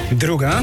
Druga.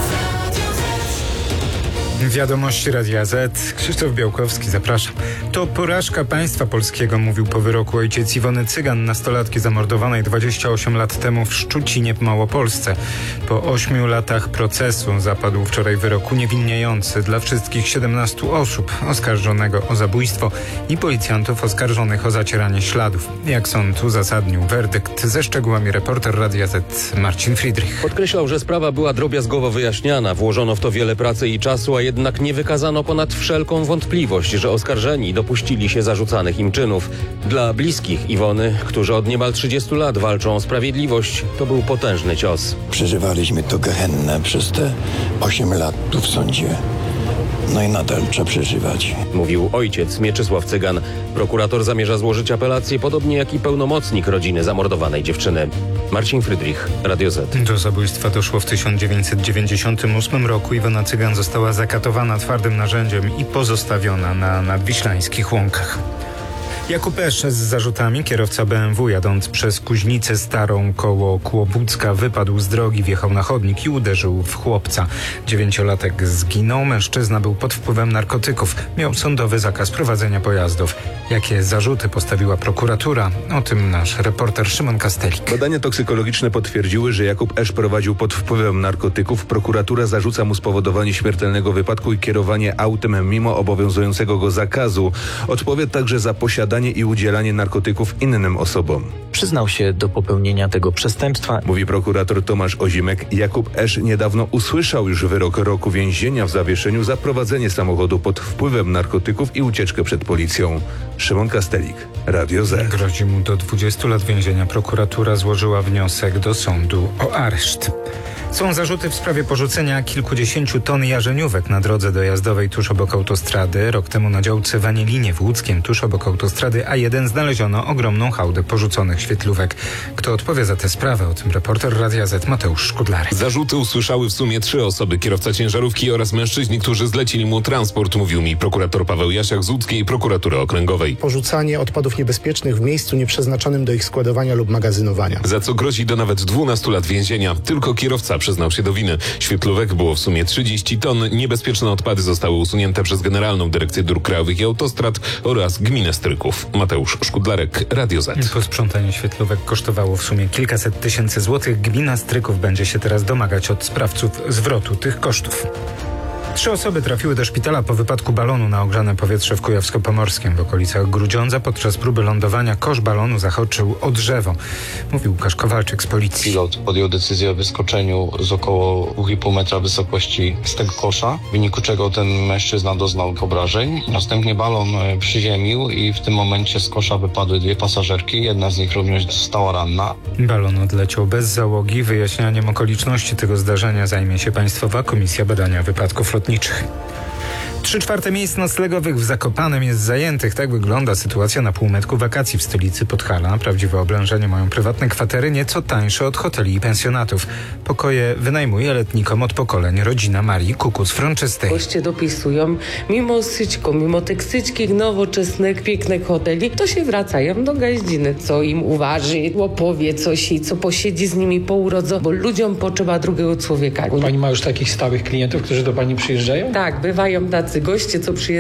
Wiadomości Radia Z. Krzysztof Białkowski, zapraszam. To porażka państwa polskiego, mówił po wyroku ojciec Iwony Cygan, nastolatki zamordowanej 28 lat temu w Szczucinie w Małopolsce. Po 8 latach procesu zapadł wczoraj wyrok uniewinniający dla wszystkich 17 osób oskarżonego o zabójstwo i policjantów oskarżonych o zacieranie śladów. Jak sąd uzasadnił werdykt, ze szczegółami reporter Radia Z Marcin Friedrich. Podkreślał, że sprawa była drobiazgowo wyjaśniana, włożono w to wiele pracy i czasu, a jednak nie wykazano ponad wszelką wątpliwość, że oskarżeni dopuścili się zarzucanych im czynów. Dla bliskich Iwony, którzy od niemal 30 lat walczą o sprawiedliwość, to był potężny cios. Przeżywaliśmy to gehennę przez te 8 lat tu w sądzie. No i nadal trzeba przeżywać. Mówił ojciec Mieczysław Cygan. Prokurator zamierza złożyć apelację, podobnie jak i pełnomocnik rodziny zamordowanej dziewczyny. Marcin Friedrich, Radio Z. Do zabójstwa doszło w 1998 roku. Iwona Cygan została zakatowana twardym narzędziem i pozostawiona na nadwiślańskich łąkach. Jakub Esz z zarzutami. Kierowca BMW jadąc przez Kuźnicę Starą koło Kłobucka wypadł z drogi, wjechał na chodnik i uderzył w chłopca. 9-latek zginął. Mężczyzna był pod wpływem narkotyków. Miał sądowy zakaz prowadzenia pojazdów. Jakie zarzuty postawiła prokuratura? O tym nasz reporter Szymon Kastelik. Badania toksykologiczne potwierdziły, że Jakub Esz prowadził pod wpływem narkotyków. Prokuratura zarzuca mu spowodowanie śmiertelnego wypadku i kierowanie autem mimo obowiązującego go zakazu. Odpowie także za posiadanie i udzielanie narkotyków innym osobom. Przyznał się do popełnienia tego przestępstwa. Mówi prokurator Tomasz Ozimek. Jakub Esz niedawno usłyszał już wyrok roku więzienia w zawieszeniu za prowadzenie samochodu pod wpływem narkotyków i ucieczkę przed policją. Szymon Kastelik, Radio Z. Grozi mu do 20 lat więzienia. Prokuratura złożyła wniosek do sądu o areszt. Są zarzuty w sprawie porzucenia kilkudziesięciu ton jarzeniówek na drodze dojazdowej tuż obok autostrady. Rok temu na działce w Anielinie w Łódzkiem, tuż obok autostrady A1 znaleziono ogromną hałdę porzuconych świetlówek. Kto odpowie za tę sprawę? O tym reporter Radia Z Mateusz Szkudlarek. Zarzuty usłyszały w sumie 3 osoby, kierowca ciężarówki oraz mężczyźni, którzy zlecili mu transport, mówił mi prokurator Paweł Jasiak z Łódzkiej Prokuratury Okręgowej. Porzucanie odpadów niebezpiecznych w miejscu nieprzeznaczonym do ich składowania lub magazynowania. Za co grozi do nawet 12 lat więzienia. Tylko kierowca przyznał się do winy. Świetlówek było w sumie 30 ton. Niebezpieczne odpady zostały usunięte przez Generalną Dyrekcję Dróg Krajowych i Autostrad oraz Gminę Stryków. Mateusz Szkudlarek, Radio Z. Posprzątanie świetlówek kosztowało w sumie kilkaset tysięcy złotych. Gmina Stryków będzie się teraz domagać od sprawców zwrotu tych kosztów. 3 osoby trafiły do szpitala po wypadku balonu na ogrzane powietrze w Kujawsko-Pomorskiem. W okolicach Grudziądza podczas próby lądowania kosz balonu zahaczył o drzewo. Mówił Łukasz Kowalczyk z policji. Pilot podjął decyzję o wyskoczeniu z około 2,5 metra wysokości z tego kosza, w wyniku czego ten mężczyzna doznał obrażeń. Następnie balon przyziemił i w tym momencie z kosza wypadły 2 pasażerki. Jedna z nich również została ranna. Balon odleciał bez załogi. Wyjaśnianiem okoliczności tego zdarzenia zajmie się Państwowa Komisja Badania Wypadków Lotniczych. 3/4 miejsc noclegowych w Zakopanem jest zajętych. Tak wygląda sytuacja na półmetku wakacji w stolicy Podhala. Prawdziwe oblężenie mają prywatne kwatery, nieco tańsze od hoteli i pensjonatów. Pokoje wynajmuje letnikom od pokoleń rodzina Marii Kukuc-Frączystej. Goście dopisują, mimo syćko, mimo tych syćkich, nowoczesnych, pięknych hoteli, to się wracają do Gaździny. Co im uważy, opowie coś i co posiedzi z nimi po urodze, bo ludziom potrzeba drugiego człowieka. Pani ma już takich stałych klientów, którzy do pani przyjeżdżają? Tak, bywają tacy goście, co przyjeżdżają